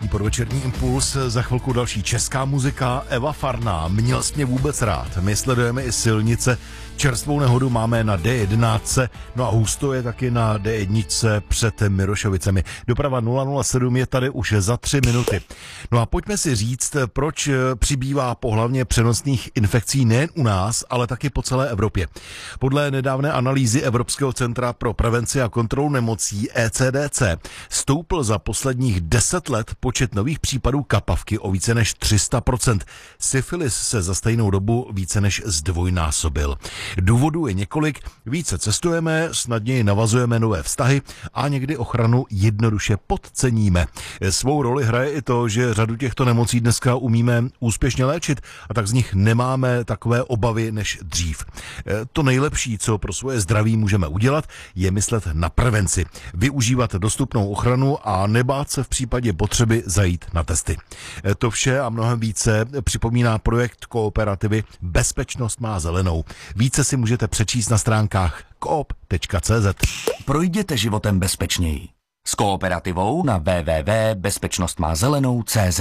Podvečerní impuls, za chvilku další česká muzika. Eva Farná, Měl jsi mě vůbec rád. My sledujeme i silnice. Čerstvou nehodu máme na D11, no a husto je taky na D1 před Mirošovicemi. Doprava 007 je tady už za 3 minuty. No a pojďme si říct, proč přibývá pohlavně přenosných infekcí nejen u nás, ale taky po celé Evropě. Podle nedávné analýzy Evropského centra pro prevenci a kontrolu nemocí ECDC stoupl za posledních 10 let počet nových případů kapavky o více než 300%. Syfilis se za stejnou dobu více než zdvojnásobil. Důvodů je několik, více cestujeme, snadněji navazujeme nové vztahy a někdy ochranu jednoduše podceníme. Svou roli hraje i to, že řadu těchto nemocí dneska umíme úspěšně léčit a tak z nich nemáme takové obavy než dřív. To nejlepší, co pro svoje zdraví můžeme udělat, je myslet na prevenci, využívat dostupnou ochranu a nebát se v případě potřeby zajít na testy. To vše a mnohem více připomíná projekt kooperativy Bezpečnost má zelenou. Více si můžete přečíst na stránkách coop.cz. Projděte životem bezpečněji. S kooperativou na www.bezpečnostmazelenou.cz.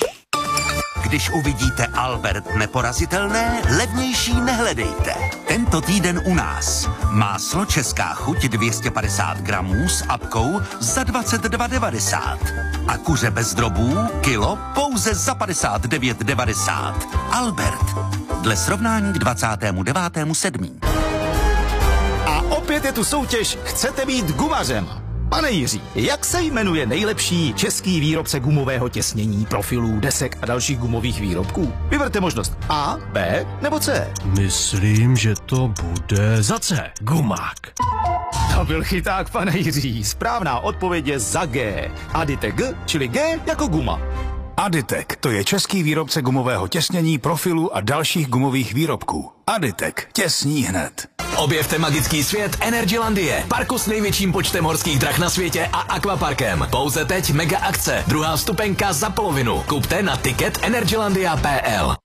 Když uvidíte Albert neporazitelné, levnější nehledejte. Tento týden u nás. Máslo Česká chuť 250 gramů s apkou za 22,90. A kuře bez drobů kilo pouze za 59,90. Albert. Dle srovnání k 29.7. A opět je tu soutěž Chcete být gumařem? Pane Jiří, jak se jmenuje nejlepší český výrobce gumového těsnění, profilů, desek a dalších gumových výrobků? Vyberte možnost A, B nebo C. Myslím, že to bude za C. Gumák. To byl chyták, pane Jiří. Správná odpověď je za G. Aditek G, čili G jako guma. Aditek, to je český výrobce gumového těsnění, profilů a dalších gumových výrobků. Aditek, těsní hned. Objevte magický svět Energylandie, parku s největším počtem horských drah na světě a akvaparkem. Pouze teď mega akce, druhá vstupenka za polovinu. Kupte na ticket energylandia.pl.